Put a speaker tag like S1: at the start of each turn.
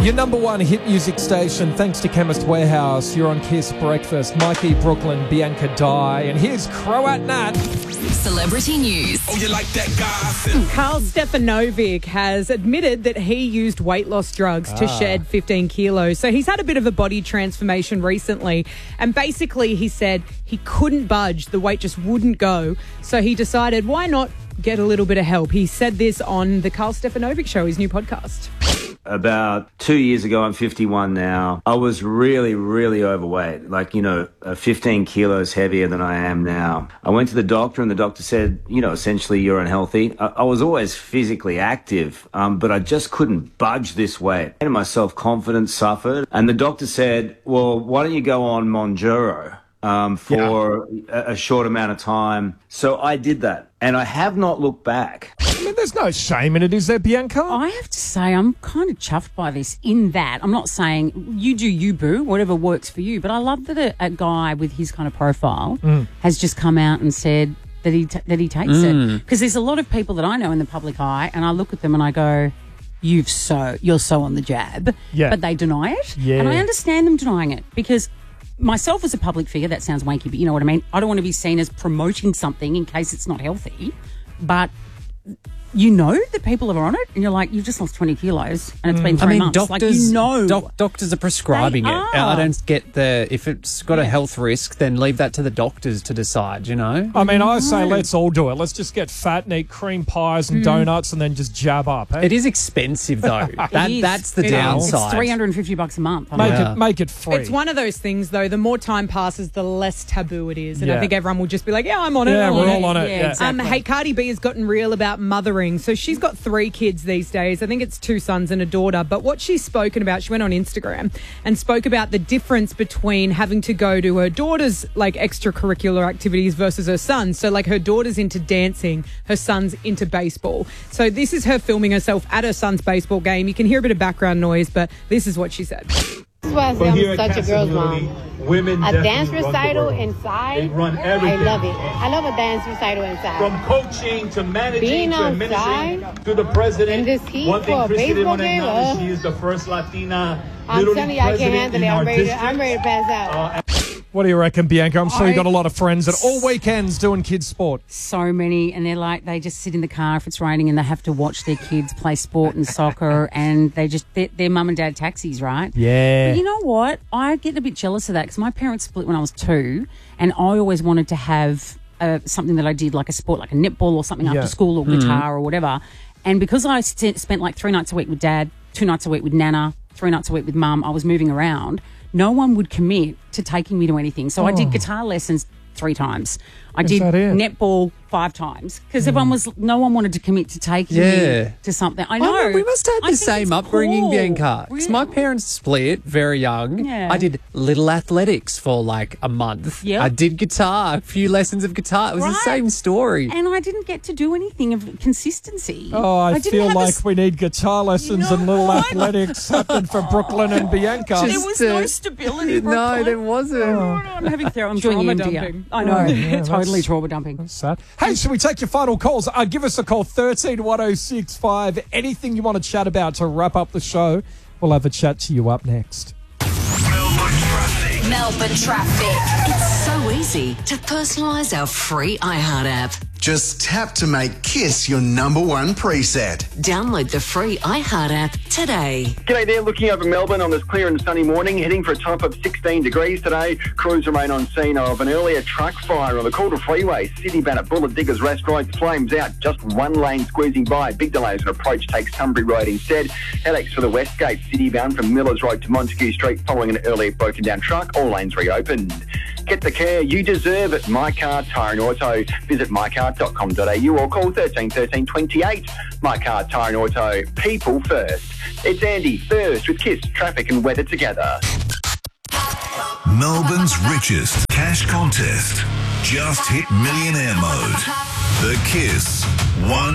S1: Your number one hit music station, thanks to Chemist Warehouse. You're on Kiss Breakfast. Mikey, Brooklyn, Bianca Dye. And here's Croat Nat.
S2: Celebrity news.
S3: Oh, you like that gossip?
S4: Karl Stefanovic has admitted that he used weight loss drugs to shed 15 kilos. So he's had a bit of a body transformation recently. And basically he said he couldn't budge. The weight just wouldn't go. So he decided, why not get a little bit of help? He said this on the Karl Stefanovic Show, his new podcast.
S5: About 2 years ago, I'm 51 now, I was really, really overweight, 15 kilos heavier than I am now. I went to the doctor and the doctor said, essentially you're unhealthy. I was always physically active, but I just couldn't budge this weight. And my self-confidence suffered. And the doctor said, well, why don't you go on Mounjaro for a short amount of time? So I did that. And I have not looked back.
S1: I mean, there's no shame in it, is there, Bianca?
S6: I have to say, I'm kind of chuffed by this in that I'm not saying you do you, boo, whatever works for you. But I love that a guy with his kind of profile has just come out and said that he takes it. Because there's a lot of people that I know in the public eye and I look at them and I go, you're so on the jab.
S1: Yeah.
S6: But they deny it.
S1: Yeah.
S6: And I understand them denying it because myself as a public figure, that sounds wanky, but you know what I mean? I don't want to be seen as promoting something in case it's not healthy. But you know that people are on it and you're like, you've just lost 20 kilos and it's been 3 months.
S7: Doctors,
S6: like,
S7: doctors are prescribing
S6: They
S7: it.
S6: are.
S7: I don't get if it's got a health risk, then leave that to the doctors to decide,
S1: I mean, I say let's all do it. Let's just get fat and eat cream pies and donuts and then just jab up. Eh?
S7: It is expensive, though. That's the
S6: It is.
S7: downside.
S6: It's $350 a month.
S1: Make it free.
S4: It's one of those things, though, the more time passes, the less taboo it is. And
S1: Yeah.
S4: I think everyone will just be like, yeah, I'm on it.
S1: Yeah,
S4: I'm
S1: we're
S4: on
S1: all on it. Yeah.
S6: exactly.
S4: Hey, Cardi B has gotten real about mothering. So she's got 3 kids these days. I think it's 2 sons and a daughter. But what she's spoken about, she went on Instagram and spoke about the difference between having to go to her daughter's extracurricular activities versus her son's. So her daughter's into dancing, her son's into baseball. So this is her filming herself at her son's baseball game. You can hear a bit of background noise, but this is what she said.
S8: This is why I say I'm such a girl's mom.
S9: Women
S8: A dance
S9: definitely run the
S8: recital
S9: world.
S8: inside,
S9: They run
S8: I
S9: everything.
S8: love it. I love a dance recital inside.
S9: From coaching to managing
S8: Being
S9: to administering
S8: outside
S9: to the president.
S8: in this heat
S9: One thing
S8: for a
S9: Chrissy didn't
S8: baseball
S9: want to
S8: game,
S9: acknowledge, she is the first Latina
S8: I'm
S9: Little
S8: telling
S9: League
S8: you, I can't
S9: president
S8: handle
S9: in
S8: it.
S9: our
S8: I'm
S9: district.
S8: ready to pass out.
S1: What do you reckon, Bianca? I'm sure you got a lot of friends that all weekends doing kids' sport.
S6: So many, and they just sit in the car if it's raining and they have to watch their kids play sport and soccer and they're mum and dad taxis, right?
S1: Yeah.
S6: But you know what? I get a bit jealous of that because my parents split when I was 2 and I always wanted to have something that I did, like a sport, like a netball or something after school or guitar or whatever. And because I spent 3 nights a week with dad, 2 nights a week with Nana, 3 nights a week with mum, I was moving around, no one would commit to taking me to anything. So I did guitar lessons 3 times. I did
S1: that it?
S6: netball 5 times because no one wanted to commit to taking me to something. I know.
S7: We must have
S6: I
S7: the
S6: think
S7: same
S6: it's
S7: upbringing,
S6: cool.
S7: Bianca. Because my parents split very young.
S6: Yeah.
S7: I did little athletics for a month.
S6: Yep.
S7: I did guitar, a few lessons of guitar. It was the
S6: Right.
S7: same story.
S6: And I didn't get to do anything of consistency.
S1: Oh, I
S6: didn't
S1: feel
S6: have
S1: like we need guitar lessons and little athletics happen for Brooklyn and Bianca.
S6: There was no stability.
S7: No,
S6: Brooklyn.
S7: there wasn't.
S6: I'm having I'm doing
S4: Trauma
S6: EMDR.
S4: dumping.
S6: I know.
S1: Yeah,
S6: totally
S1: that's-
S6: trauma dumping.
S1: Sad. Hey, should we take your final calls? Give us a call, 131065. Anything you want to chat about to wrap up the show, we'll have a chat to you up next.
S2: Melbourne traffic. It's so easy to personalise our free iHeart app.
S3: Just tap to make Kiss your number one preset.
S2: Download the free iHeart app today.
S10: G'day there, looking over Melbourne on this clear and sunny morning, heading for a top of 16 degrees today. Crews remain on scene of an earlier truck fire on the Calder Freeway. Citybound at Bullet Diggers Restaurant, flames out, just one lane squeezing by. Big delays on approach takes Tunbury Road instead. Headaches for the Westgate, Citybound from Millers Road to Montague Street following an earlier broken down truck. All lanes reopened. Get the care you deserve at My Car Tyre and Auto. Visit mycar.com.au or call 13 13 28. My Car Tyre and Auto. People first. It's Andy first with Kiss, traffic and weather together.
S11: Melbourne's richest cash contest. Just hit millionaire mode. The Kiss 1